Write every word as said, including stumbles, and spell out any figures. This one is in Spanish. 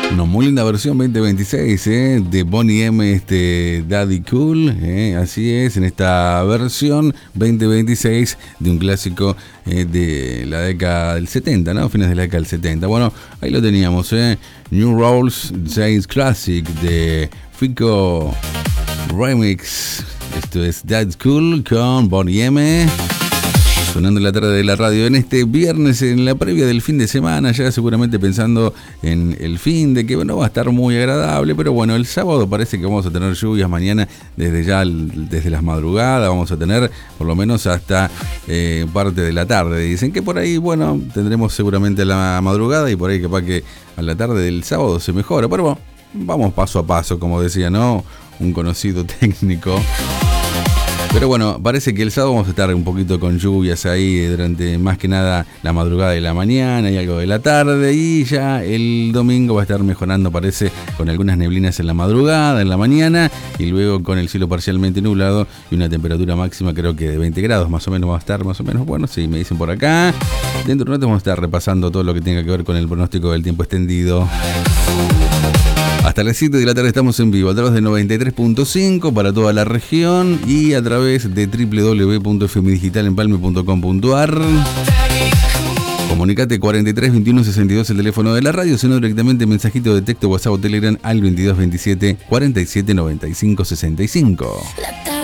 Una muy linda versión veinte veintiséis ¿eh? de Boney M, este Daddy Cool, ¿eh? Así es, en esta versión veinte veintiséis de un clásico eh, de la década del setenta, ¿no? Fines de la década del setenta. Bueno, ahí lo teníamos, ¿eh? New Rules James Classic de Fico Remix. Esto es Daddy Cool con Boney M. Sonando en la tarde de la radio en este viernes, en la previa del fin de semana, ya seguramente pensando en el fin de que bueno, va a estar muy agradable, pero bueno, el sábado parece que vamos a tener lluvias mañana desde ya, desde las madrugadas, vamos a tener por lo menos hasta eh, parte de la tarde. Dicen que por ahí, bueno, tendremos seguramente la madrugada y por ahí capaz que a la tarde del sábado se mejora, pero bueno, vamos paso a paso, como decía, ¿no? Un conocido técnico. Pero bueno, parece que el sábado vamos a estar un poquito con lluvias ahí durante más que nada la madrugada de la mañana y algo de la tarde, y ya el domingo va a estar mejorando, parece, con algunas neblinas en la madrugada, en la mañana, y luego con el cielo parcialmente nublado y una temperatura máxima creo que de veinte grados más o menos va a estar, más o menos, bueno, sí, me dicen por acá. Dentro de un rato vamos a estar repasando todo lo que tenga que ver con el pronóstico del tiempo extendido. Hasta las siete de la tarde estamos en vivo a través de noventa y tres punto cinco para toda la región y a través de doble u doble u doble u punto f m digital empalme punto com punto a r. Comunicate cuarenta y tres veintiuno sesenta y dos el teléfono de la radio, sino directamente mensajito de texto, WhatsApp o Telegram al veintidós veintisiete cuarenta y siete noventa y cinco sesenta y cinco.